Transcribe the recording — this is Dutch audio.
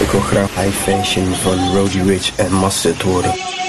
Ik wil graag high fashion van Roddy Ricch en Mustard horen.